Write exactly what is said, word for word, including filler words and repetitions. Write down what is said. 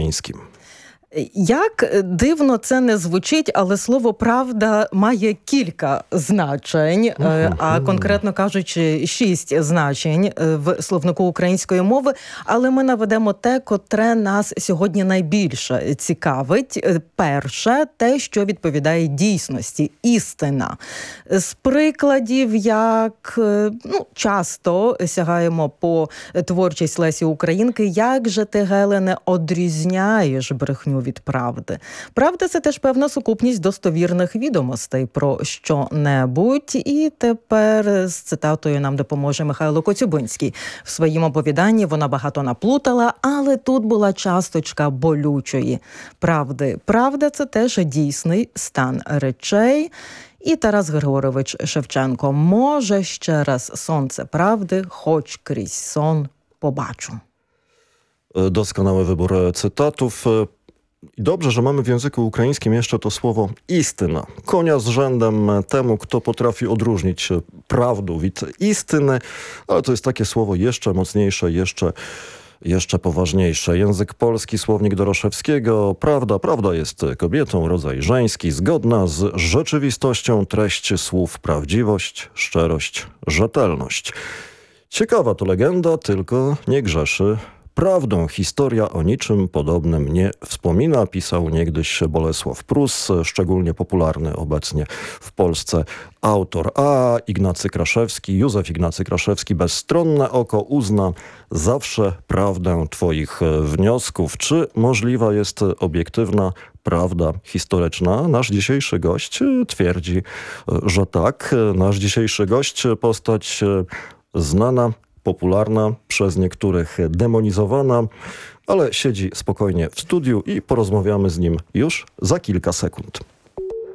ukraińskim. Як дивно це не звучить, але слово «правда» має кілька значень, uh-huh. а конкретно кажучи, шість значень в словнику української мови. Але ми наведемо те, котре нас сьогодні найбільше цікавить. Перше, те, що відповідає дійсності, істина. З прикладів, як ну, часто сягаємо по творчість Лесі Українки, як же ти, Гелене, одрізняєш брехню від правди. Правда – це теж певна сукупність достовірних відомостей про що-небудь. І тепер з цитатою нам допоможе Михайло Коцюбинський. В своїм оповіданні вона багато наплутала, але тут була часточка болючої правди. Правда – це теж дійсний стан речей. І Тарас Григорович Шевченко: «Може, ще раз сонце правди, хоć крізь сон побачу». Doskonały wybór cytatów. I dobrze, że mamy w języku ukraińskim jeszcze to słowo istyna. Konia z rzędem temu, kto potrafi odróżnić prawdę od istyny, ale to jest takie słowo jeszcze mocniejsze, jeszcze, jeszcze poważniejsze. Język polski, słownik Doroszewskiego. Prawda, prawda jest kobietą, rodzaj żeński, zgodna z rzeczywistością, treść słów prawdziwość, szczerość, rzetelność. Ciekawa to legenda, tylko nie grzeszy prawdą. Historia o niczym podobnym nie wspomina, pisał niegdyś Bolesław Prus, szczególnie popularny obecnie w Polsce autor. A Ignacy Kraszewski, Józef Ignacy Kraszewski: bezstronne oko uzna zawsze prawdę twoich wniosków. Czy możliwa jest obiektywna prawda historyczna? Nasz dzisiejszy gość twierdzi, że tak. Nasz dzisiejszy gość, postać znana, popularna, przez niektórych demonizowana, ale siedzi spokojnie w studiu i porozmawiamy z nim już za kilka sekund.